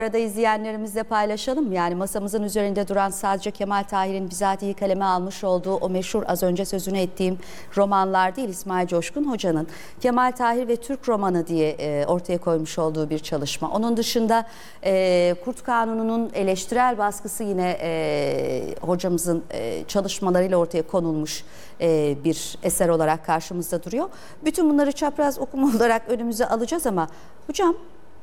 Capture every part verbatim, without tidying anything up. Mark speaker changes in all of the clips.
Speaker 1: Arada izleyenlerimizle paylaşalım. Yani masamızın üzerinde duran sadece Kemal Tahir'in bizatihi kaleme almış olduğu o meşhur az önce sözünü ettiğim romanlar değil, İsmail Coşkun Hoca'nın Kemal Tahir ve Türk Romanı diye ortaya koymuş olduğu bir çalışma. Onun dışında e, Kurt Kanunu'nun eleştirel baskısı yine e, hocamızın e, çalışmalarıyla ortaya konulmuş e, bir eser olarak karşımızda duruyor. Bütün bunları çapraz okuma olarak önümüze alacağız ama hocam,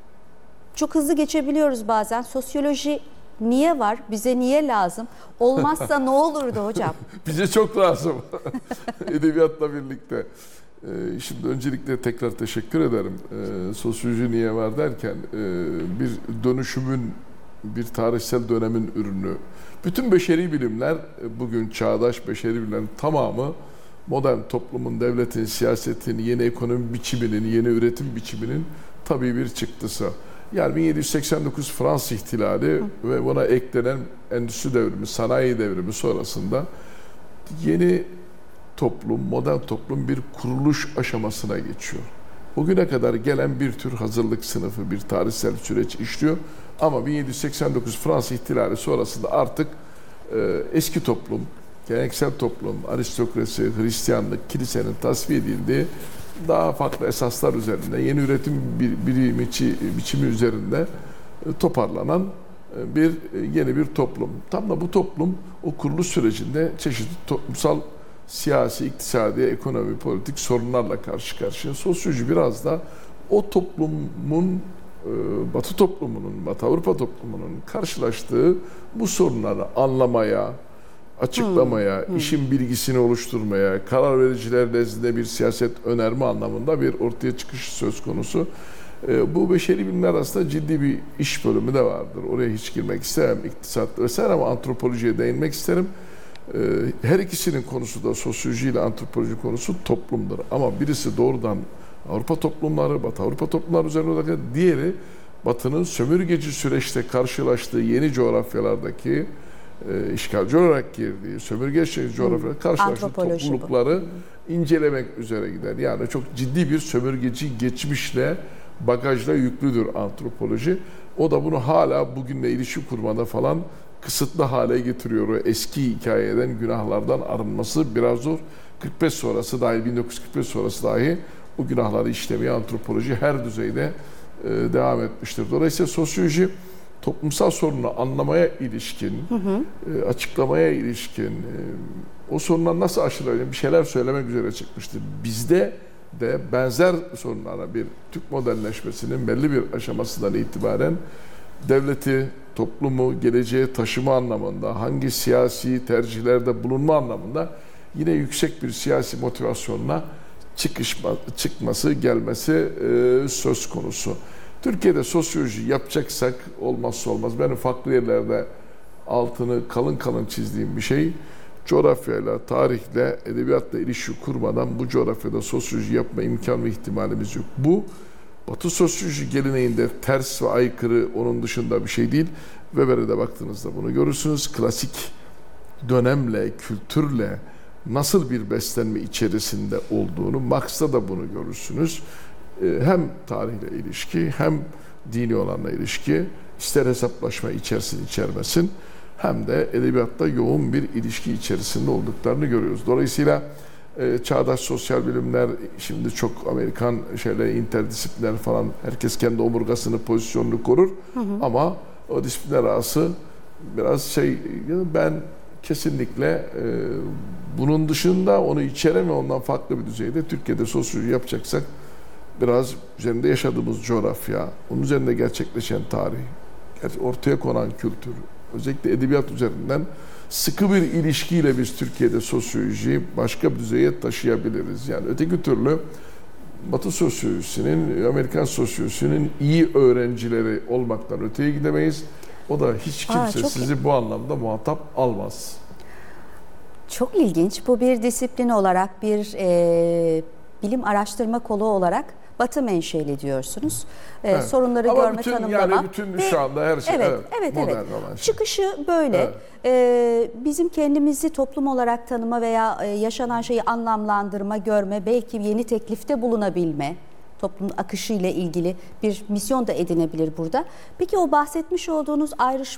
Speaker 1: çok hızlı geçebiliyoruz bazen. Sosyoloji niye var? Bize niye lazım? Olmazsa ne olurdu hocam?
Speaker 2: Bize çok lazım. Edebiyatla birlikte. Ee, şimdi öncelikle tekrar teşekkür ederim. Ee, sosyoloji niye var derken e, bir dönüşümün, bir tarihsel dönemin ürünü. Bütün beşeri bilimler, bugün çağdaş beşeri bilimlerin tamamı modern toplumun, devletin, siyasetin, yeni ekonomi biçiminin, yeni üretim biçiminin tabii bir çıktısı. Yani bin yedi yüz seksen dokuz Fransız ihtilali Hı. ve buna eklenen endüstri devrimi, sanayi devrimi sonrasında yeni toplum, modern toplum bir kuruluş aşamasına geçiyor. Bugüne kadar gelen bir tür hazırlık sınıfı, bir tarihsel süreç işliyor. Ama bin yedi yüz seksen dokuz Fransız ihtilali sonrasında artık e, eski toplum, geleneksel toplum, aristokrasi, Hristiyanlık, kilisenin tasfiye edildiği daha farklı esaslar üzerinde, yeni üretim birimi, biçimi üzerinde toparlanan bir yeni bir toplum. Tam da bu toplum o kuruluş sürecinde çeşitli toplumsal, siyasi, iktisadi, ekonomi, politik sorunlarla karşı karşıya. Sosyoloji biraz da o toplumun, Batı toplumunun, Batı Avrupa toplumunun karşılaştığı bu sorunları anlamaya, açıklamaya, hmm, işin hmm. bilgisini oluşturmaya, karar vericiler nezdinde bir siyaset önerme anlamında bir ortaya çıkış söz konusu. E, bu beşeri bilimler arasında ciddi bir iş bölümü de vardır. Oraya hiç girmek istemem, iktisat vesaire, ama antropolojiye değinmek isterim. E, her ikisinin konusu da, sosyoloji ile antropoloji konusu toplumdur. Ama birisi doğrudan Avrupa toplumları, Batı Avrupa toplumları üzerine olarak, diğeri Batı'nın sömürgeci süreçte karşılaştığı yeni coğrafyalardaki E, işgalci olarak girdiği, sömürgeci coğrafyada karşılaştığı toplulukları bu. incelemek üzere gider. Yani çok ciddi bir sömürgeci geçmişle, bagajla yüklüdür antropoloji. O da bunu hala bugünle ilişki kurmada falan kısıtlı hale getiriyor. O eski hikayeden, günahlardan arınması biraz zor. kırk beş sonrası dahi, bin dokuz yüz kırk beş sonrası dahi o günahları işlemeye antropoloji her düzeyde e, devam etmiştir. Dolayısıyla sosyoloji toplumsal sorunu anlamaya ilişkin, hı hı. açıklamaya ilişkin, o sorunlar nasıl aşılabilir bir şeyler söylemek üzere çıkmıştır. Bizde de benzer sorunlara, bir Türk modernleşmesinin belli bir aşamasından itibaren devleti, toplumu geleceğe taşıma anlamında, hangi siyasi tercihlerde bulunma anlamında yine yüksek bir siyasi motivasyonla çıkışma, çıkması, gelmesi e, söz konusu. Türkiye'de sosyoloji yapacaksak olmazsa olmaz. Benim farklı yerlerde altını kalın kalın çizdiğim bir şey, coğrafyayla, tarihle, edebiyatla ilişki kurmadan bu coğrafyada sosyoloji yapma imkan ve ihtimalimiz yok. Bu, Batı sosyoloji geleneğinde ters ve aykırı, onun dışında bir şey değil. Weber'e de baktığınızda bunu görürsünüz. Klasik dönemle, kültürle nasıl bir beslenme içerisinde olduğunu, Marx'ta da bunu görürsünüz. Hem tarihle ilişki, hem dini olanla ilişki, ister hesaplaşma içersin içermesin, hem de edebiyatta yoğun bir ilişki içerisinde olduklarını görüyoruz. Dolayısıyla e, çağdaş sosyal bilimler, şimdi çok Amerikan şeyler, interdisipliner falan, herkes kendi omurgasını, pozisyonunu korur, hı hı. ama o disiplinler arası biraz şey, ben kesinlikle e, bunun dışında, onu içeren ve ondan farklı bir düzeyde Türkiye'de sosyoloji yapacaksak biraz üzerinde yaşadığımız coğrafya, onun üzerinde gerçekleşen tarih, ortaya konan kültür, özellikle edebiyat üzerinden sıkı bir ilişkiyle biz Türkiye'de sosyolojiyi başka bir düzeye taşıyabiliriz. Yani öteki türlü Batı sosyolojisinin, Amerikan sosyolojisinin iyi öğrencileri olmaktan öteye gidemeyiz. O da hiç kimse Aa, sizi iyi. bu anlamda muhatap almaz.
Speaker 1: Çok ilginç. Bu bir disiplin olarak, bir e, bilim araştırma kolu olarak Batı menşeli diyorsunuz. Ee, evet. Sorunları
Speaker 2: Ama
Speaker 1: görme,
Speaker 2: bütün,
Speaker 1: tanımlama.
Speaker 2: Yani bütün ve, şu anda her şey
Speaker 1: evet,
Speaker 2: evet,
Speaker 1: evet,
Speaker 2: modern
Speaker 1: evet.
Speaker 2: olan şey.
Speaker 1: Çıkışı böyle. Evet. Ee, bizim kendimizi toplum olarak tanıma veya yaşanan şeyi anlamlandırma, görme, belki yeni teklifte bulunabilme. toplumun akışı ile ilgili bir misyon da edinebilir burada. Peki o bahsetmiş olduğunuz ayrışma